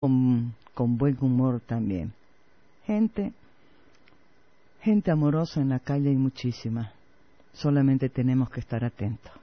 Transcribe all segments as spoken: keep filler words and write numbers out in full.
con, con buen humor también. Gente, gente amorosa en la calle hay muchísima. Solamente tenemos que estar atentos.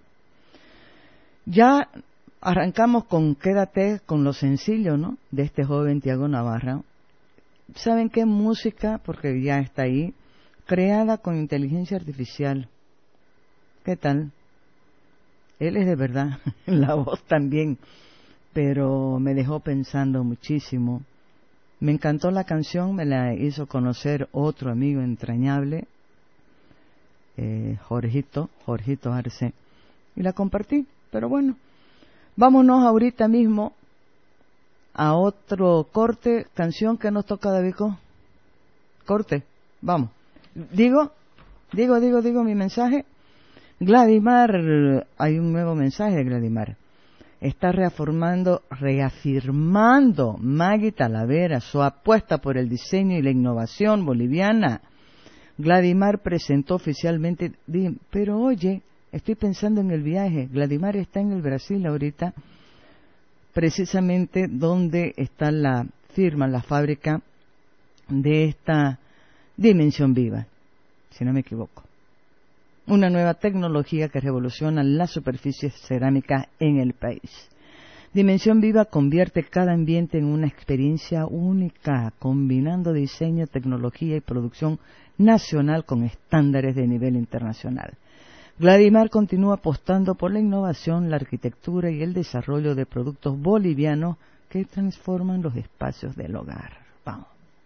Ya arrancamos con Quédate, con lo sencillo, ¿no?, de este joven Tiago Navarra. ¿Saben qué música? Porque ya está ahí, creada con inteligencia artificial. ¿Qué tal? Él es de verdad, la voz también, pero me dejó pensando muchísimo. Me encantó la canción, me la hizo conocer otro amigo entrañable, eh, Jorgito, Jorgito Arce, y la compartí. Pero bueno, vámonos ahorita mismo a otro corte. Canción que nos toca, Davico. Corte, vamos. Digo, digo, digo, digo mi mensaje. Gladimar, hay un nuevo mensaje de Gladimar. Está reafirmando, reafirmando Maggie Talavera su apuesta por el diseño y la innovación boliviana. Gladimar presentó oficialmente, pero oye, estoy pensando en el viaje. Gladimar está en el Brasil ahorita, precisamente donde está la firma, la fábrica de esta Dimensión Viva, si no me equivoco. Una nueva tecnología que revoluciona las superficies cerámicas en el país. Dimensión Viva convierte cada ambiente en una experiencia única, combinando diseño, tecnología y producción nacional con estándares de nivel internacional. Gladimar continúa apostando por la innovación, la arquitectura y el desarrollo de productos bolivianos que transforman los espacios del hogar. Vamos.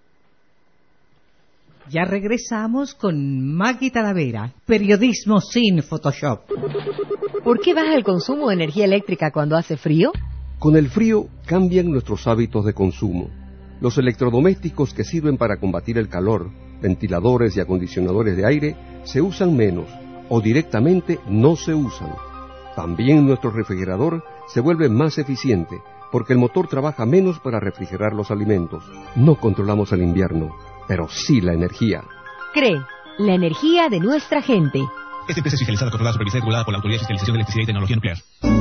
Ya regresamos con Maggie Talavera, periodismo sin Photoshop. ¿Por qué baja el consumo de energía eléctrica cuando hace frío? Con el frío cambian nuestros hábitos de consumo. Los electrodomésticos que sirven para combatir el calor, ventiladores y acondicionadores de aire, se usan menos o directamente no se usan. También nuestro refrigerador se vuelve más eficiente porque el motor trabaja menos para refrigerar los alimentos. No controlamos el invierno, pero sí la energía. C R E, la energía de nuestra gente. Esta empresa es fiscalizada, controlada, supervisada y regulada por la Autoridad de Fiscalización de Electricidad y Tecnología Nuclear.